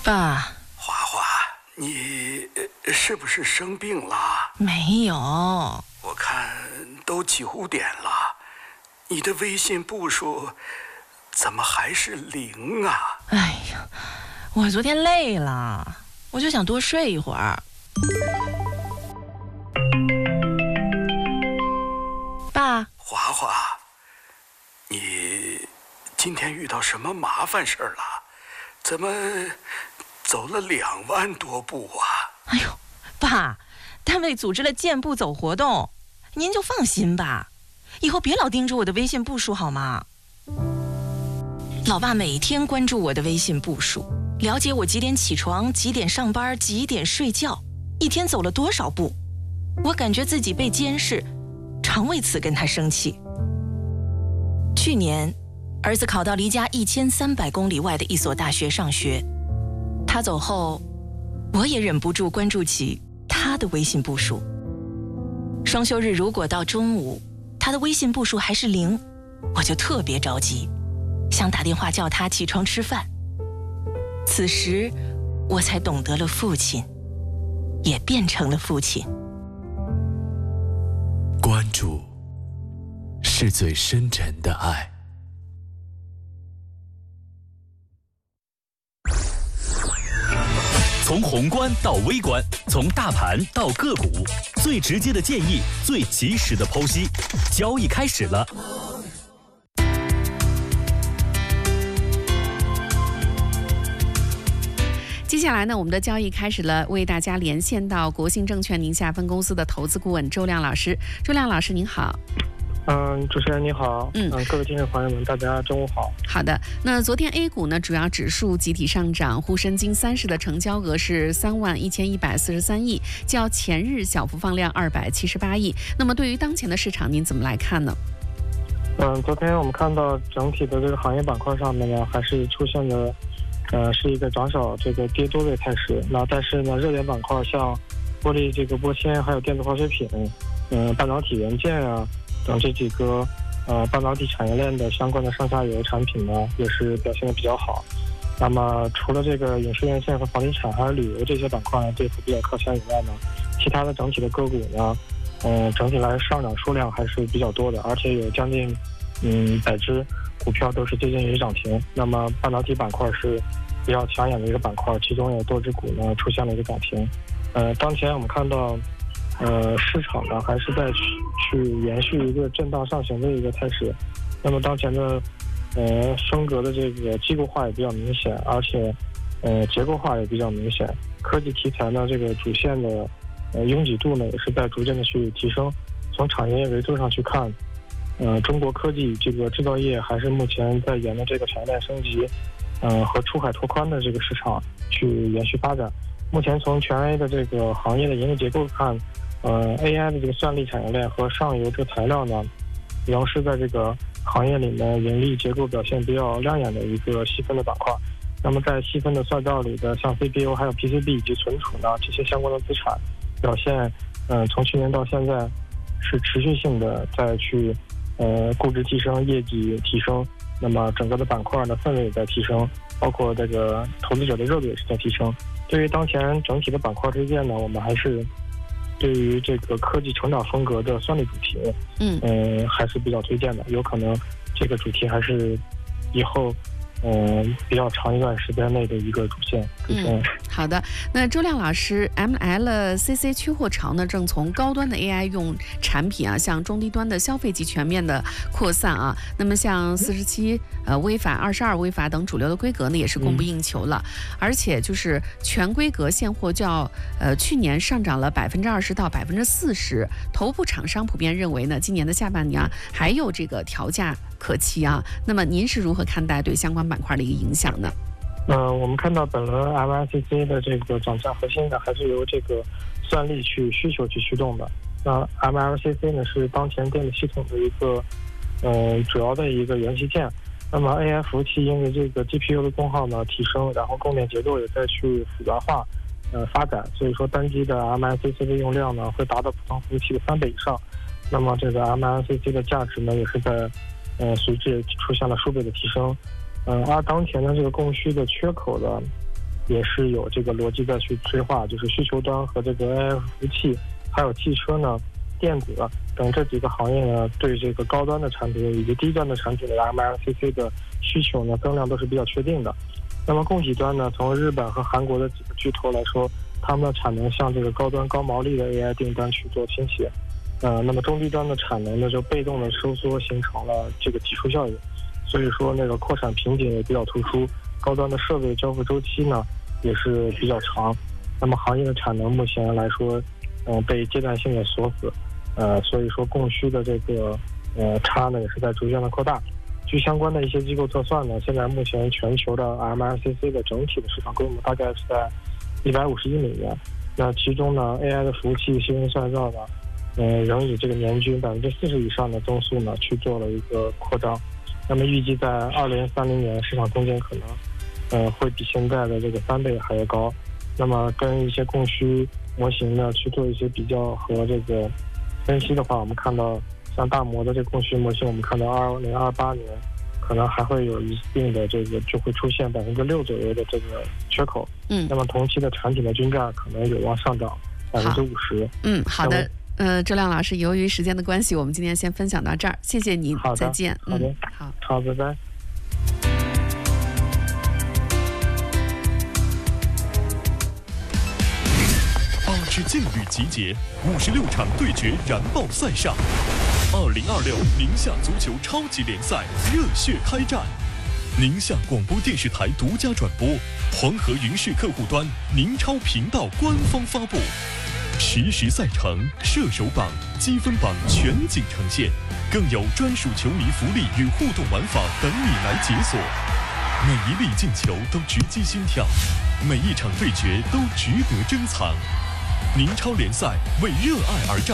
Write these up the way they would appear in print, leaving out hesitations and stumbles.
爸， 华华，你是不是生病了？ 没有， 我看都9点了，你的微信步数怎么还是0啊？ 哎呀，我昨天累了，我就想多睡一会儿。爸， 华华，你今天遇到什么麻烦事儿了？怎么走了2万多步啊？ 哎呦，爸，单位组织了健步走活动，您就放心吧，以后别老盯着我的微信步数好吗？老爸每天关注我的微信步数，了解我几点起床、几点上班、几点睡觉，一天走了多少步。我感觉自己被监视，常为此跟他生气。去年，儿子考到离家1300公里外的一所大学上学，他走后，我也忍不住关注起他的微信步数。双休日如果到中午，他的微信步数还是0，我就特别着急，想打电话叫他起床吃饭。此时，我才懂得了父亲，也变成了父亲。 关注是最深沉的爱。 从宏观到微观，从大盘到个股，最直接的建议，最及时的剖析。交易开始了。 接下来呢，我们的交易开始了，为大家连线到国信证券宁夏分公司的投资顾问周亮老师。周亮老师您好。 主持人你好，各位听众朋友们，大家中午好。 好的，那昨天 A 股呢，主要指数集体上涨，沪深金30的成交额是31143亿，较前日小幅放量278亿。那么对于当前的市场，您怎么来看呢？ 昨天我们看到整体的这个行业板块上面呢，还是出现了是一个涨少这个跌多的态势。那但是呢，热点板块像玻璃这个玻纤，还有电子化学品，半导体元件啊等这几个半导体产业链的相关的上下游产品呢，也是表现得比较好。那么除了这个影视院线和房地产还有旅游这些板块呢跌幅比较靠前以外呢，其他的整体的个股呢，整体来上涨数量还是比较多的，而且有将近100只股票都是接近于涨停。那么半导体板块是比较抢眼的一个板块，其中有多只股呢出现了一个涨停。当前我们看到市场呢还是在去延续一个震荡上行的一个态势。那么当前的升格的这个机构化也比较明显，而且结构化也比较明显。科技题材呢这个主线的拥挤度呢也是在逐渐的去提升。从产业维度上去看，中国科技这个制造业还是目前在沿着这个产业链升级和出海拓宽的这个市场去延续发展。目前从全 A 的这个行业的盈利结构看，AI 的这个算力产业链和上游这个材料呢，仍是在这个行业里面盈利结构表现比较亮眼的一个细分的板块。那么在细分的赛道里的像 CPU 还有 PCB 以及存储呢，这些相关的资产表现从去年到现在是持续性的在去估值提升、业绩提升。那么整个的板块的氛围也在提升，包括这个投资者的热度也是在提升。对于当前整体的板块推荐呢，我们还是对于这个科技成长风格的算力主题还是比较推荐的。有可能这个主题还是以后比较长一段时间内的一个主线。 好的。那周亮老师 ，MLCC 缺货潮呢，正从高端的 AI 用产品啊，向中低端的消费级全面的扩散啊。那么像47微法、22微法等主流的规格呢，也是供不应求了。而且就是全规格现货较去年上涨了20%到40%。头部厂商普遍认为呢，今年的下半年还有这个调价可期啊。那么您是如何看待对相关板块的一个影响呢？ 我们看到本轮 MLCC 的这个涨价核心呢，还是由这个算力需求去驱动的。那 MLCC 呢是当前电子系统的一个主要的一个元器件。那么 AI 服务器因为这个 GPU 的功耗呢提升，然后供电结构也在去复杂化发展，所以说单机的 MLCC 的用量呢会达到普通服务器的3倍以上。那么这个 MLCC 的价值呢也是在随之出现了数倍的提升。而当前的这个供需的缺口的也是有这个逻辑在去催化，就是需求端和这个 AI 服务器，还有汽车呢、电子等这几个行业呢，对这个高端的产品以及低端的产品的 MLCC 的需求呢，增量都是比较确定的。那么供给端呢，从日本和韩国的几个巨头来说，他们的产能向这个高端高毛利的 AI 订单去做倾斜。那么中低端的产能呢，就被动的收缩，形成了这个挤出效应。所以说那个扩产瓶颈也比较突出，高端的设备交付周期呢也是比较长。那么行业的产能目前来说，被阶段性的锁死，所以说供需的这个差呢也是在逐渐的扩大。据相关的一些机构测算呢，现在目前全球的 MLCC 的整体的市场规模大概是在150亿美元。那其中呢 AI 的服务器、新闻算造呢，仍以这个年均40%以上的增速呢去做了一个扩张。那么预计在2030年市场空间可能会比现在的这个3倍还要高。那么跟一些供需模型呢去做一些比较和这个分析的话，我们看到像大摩的这个供需模型，我们看到2028年可能还会有一定的这个就会出现6%左右的这个缺口。那么同期的产品的均价可能有望上涨50%。 好的。周亮老师，由于时间的关系，我们今天先分享到这儿，谢谢您，再见。 好的，好，拜拜。 8支劲旅集结，56场对决燃爆赛上，2026宁夏足球超级联赛热血开战。宁夏广播电视台独家转播，黄河云视客户端宁超频道官方发布。实时赛程、射手榜、积分榜全景呈现，更有专属球迷福利与互动玩法等你来解锁。每一粒进球都直击心跳，每一场对决都值得珍藏。宁超联赛为热爱而战，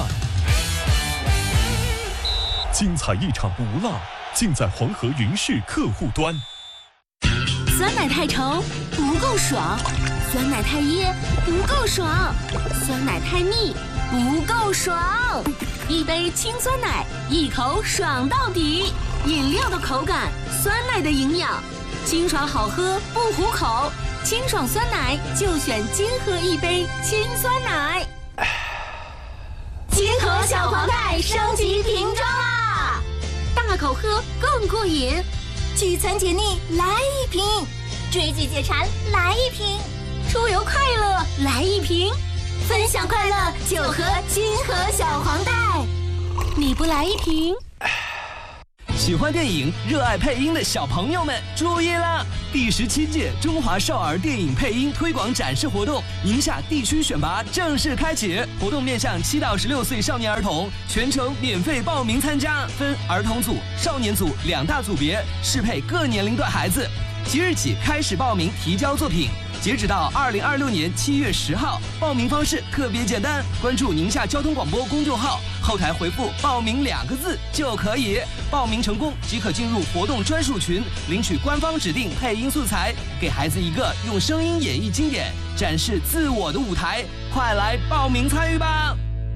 精彩一场不落，尽在黄河云视客户端。 酸奶太稠不够爽，酸奶太噎不够爽，酸奶太腻不够爽。一杯清酸奶，一口爽到底。饮料的口感，酸奶的营养，清爽好喝不糊口。清爽酸奶就选金河一杯清酸奶。金河小黄袋升级瓶装啦，大口喝更过瘾。聚餐解腻来一瓶，追剧解馋来一瓶，出游快乐来一瓶，分享快乐就喝金河小黄袋。你不来一瓶？ 喜欢电影、热爱配音的小朋友们注意了！第17届中华少儿电影配音推广展示活动宁夏地区选拔正式开启，活动面向7到16岁少年儿童，全程免费报名参加，分儿童组、少年组2大组别，适配各年龄段孩子。即日起开始报名提交作品，截止到2026年7月10号。报名方式特别简单，关注宁夏交通广播公众号，后台回复报名2个字就可以。报名成功即可进入活动专属群，领取官方指定配音素材，给孩子一个用声音演绎经典、展示自我的舞台。快来报名参与吧！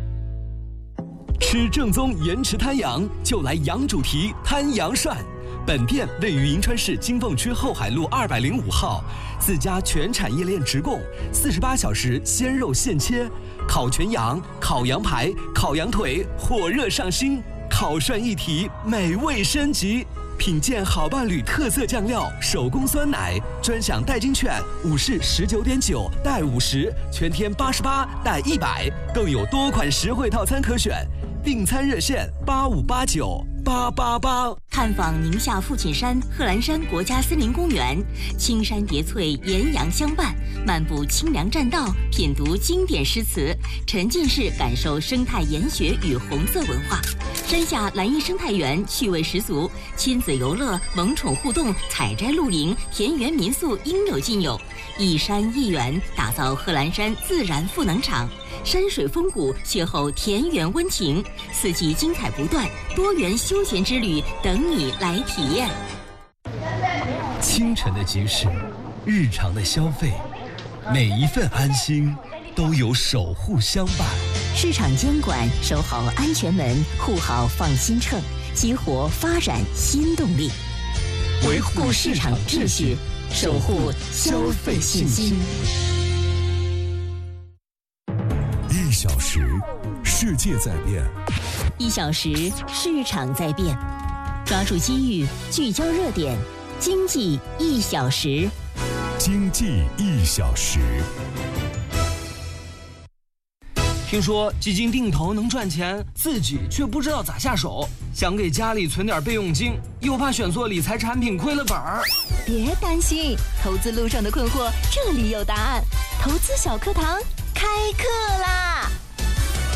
吃正宗盐池滩羊，就来羊主题滩羊涮。本店位于银川市金凤区后海路205号，自家全产业链直供，48小时鲜肉现切，烤全羊、烤羊排、烤羊腿，火热上新，烤涮一体，美味升级。品鉴好伴侣特色酱料，手工酸奶，专享代金券，5式19.9带50，全天88带100，更有多款实惠套餐可选。订餐热线85898888。 探访宁夏父亲山贺兰山国家森林公园，青山叠翠，岩阳相伴，漫步清凉栈道，品读经典诗词，沉浸式感受生态研学与红色文化。山下蓝荫生态园趣味十足，亲子游乐、萌宠互动、采摘露营、田园民宿应有尽有。一山一园，打造贺兰山自然赋能场。山水风谷，邂逅田园温情，四季精彩不断，多元休闲之旅等你来体验。 清晨的集市，日常的消费，每一份安心都有守护相伴。 市场监管，守好安全门，护好放心秤，激活发展新动力，维护市场秩序， 守护消费信心。 1小时，世界在变 ；1小时，市场在变。抓住机遇，聚焦热点，经济1小时。 经济1小时。 听说基金定投能赚钱，自己却不知道咋下手。想给家里存点备用金，又怕选错理财产品亏了本儿。 别担心，投资路上的困惑，这里有答案。投资小课堂开课啦！